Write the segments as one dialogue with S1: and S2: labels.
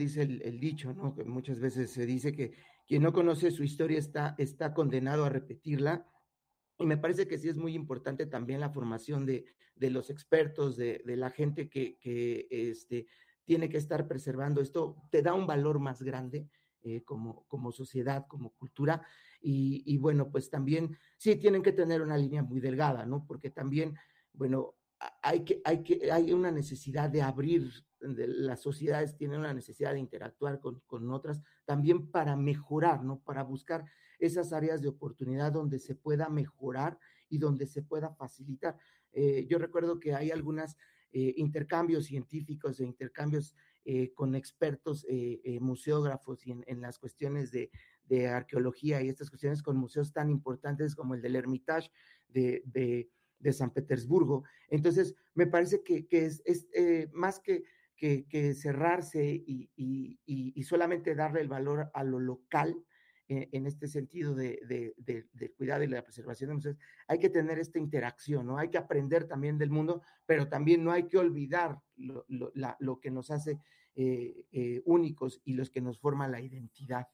S1: dice el dicho, ¿no? Que muchas veces se dice que quien no conoce su historia está condenado a repetirla. Y me parece que sí es muy importante también la formación de los expertos, de la gente que tiene que estar preservando esto. Te da un valor más grande como sociedad, como cultura. Y bueno, pues también sí tienen que tener una línea muy delgada, ¿no? Porque también, bueno, hay una necesidad de abrir, las sociedades tienen una necesidad de interactuar con otras, también para mejorar, ¿no? Para buscar esas áreas de oportunidad donde se pueda mejorar y donde se pueda facilitar. Yo recuerdo que hay algunos intercambios científicos e intercambios con expertos museógrafos y en las cuestiones de arqueología y estas cuestiones con museos tan importantes como el del Hermitage de San Petersburgo. Entonces, me parece que es más que cerrarse y solamente darle el valor a lo local, en este sentido del cuidado y la preservación de museos, hay que tener esta interacción, ¿no? Hay que aprender también del mundo, pero también no hay que olvidar lo que nos hace únicos y los que nos forman la identidad.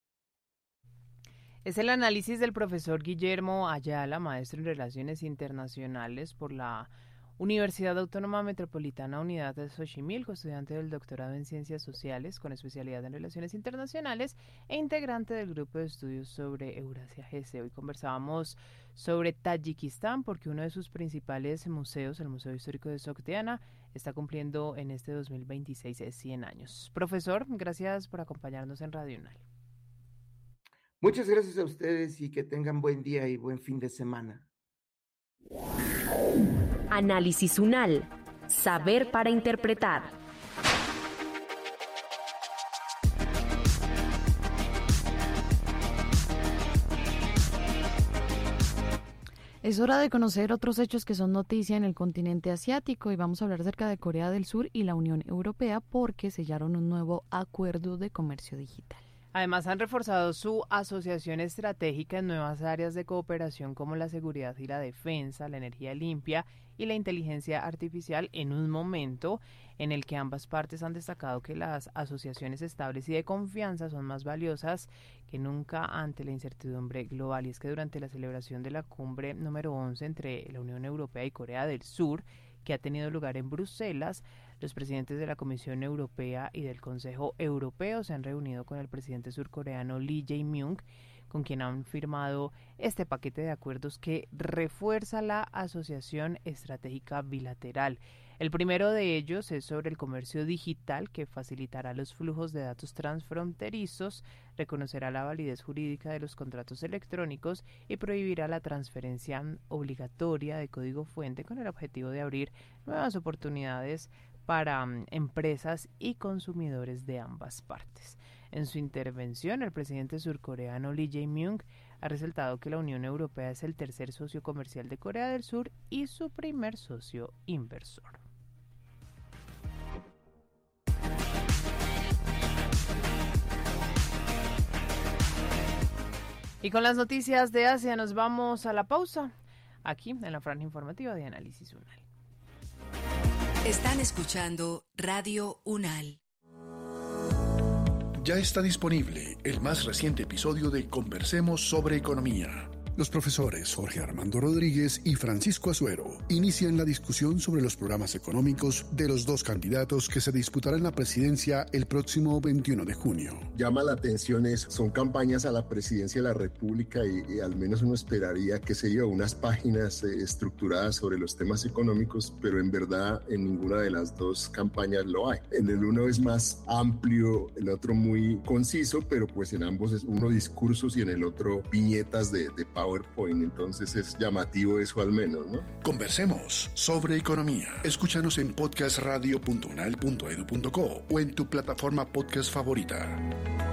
S2: Es el análisis del profesor Guillermo Ayala, maestro en Relaciones Internacionales por la Universidad Autónoma Metropolitana Unidad de Xochimilco, estudiante del doctorado en Ciencias Sociales con especialidad en Relaciones Internacionales e integrante del grupo de estudios sobre Eurasia GC. Hoy conversábamos sobre Tayikistán porque uno de sus principales museos, el Museo Histórico de Sogdiana, está cumpliendo en este 2026 100 años. Profesor, gracias por acompañarnos en Radio UNAL.
S1: Muchas gracias a ustedes y que tengan buen día y buen fin de semana.
S3: Análisis UNAL. Saber para interpretar.
S4: Es hora de conocer otros hechos que son noticia en el continente asiático y vamos a hablar acerca de Corea del Sur y la Unión Europea porque sellaron un nuevo acuerdo de comercio digital.
S2: Además, han reforzado su asociación estratégica en nuevas áreas de cooperación como la seguridad y la defensa, la energía limpia y la inteligencia artificial, en un momento en el que ambas partes han destacado que las asociaciones estables y de confianza son más valiosas que nunca ante la incertidumbre global. Y es que durante la celebración de la cumbre número 11 entre la Unión Europea y Corea del Sur, que ha tenido lugar en Bruselas, los presidentes de la Comisión Europea y del Consejo Europeo se han reunido con el presidente surcoreano Lee Jae-myung, con quien han firmado este paquete de acuerdos que refuerza la asociación estratégica bilateral. El primero de ellos es sobre el comercio digital, que facilitará los flujos de datos transfronterizos, reconocerá la validez jurídica de los contratos electrónicos y prohibirá la transferencia obligatoria de código fuente con el objetivo de abrir nuevas oportunidades para empresas y consumidores de ambas partes. En su intervención, el presidente surcoreano Lee Jae-myung ha resaltado que la Unión Europea es el tercer socio comercial de Corea del Sur y su primer socio inversor. Y con las noticias de Asia nos vamos a la pausa, aquí en la franja informativa de Análisis UNAL.
S5: Están escuchando Radio UNAL.
S6: Ya está disponible el más reciente episodio de Conversemos sobre Economía. Los profesores Jorge Armando Rodríguez y Francisco Azuero inician la discusión sobre los programas económicos de los dos candidatos que se disputarán la presidencia el próximo 21 de junio.
S7: Llama la atención, son campañas a la presidencia de la República y al menos uno esperaría, qué sé yo, unas páginas estructuradas sobre los temas económicos, pero en verdad en ninguna de las dos campañas lo hay. En el uno es más amplio, el otro muy conciso, pero pues en ambos es uno discursos y en el otro viñetas de PowerPoint, entonces es llamativo eso al menos, ¿no?
S6: Conversemos sobre economía. Escúchanos en podcastradio.unal.edu.co o en tu plataforma podcast favorita.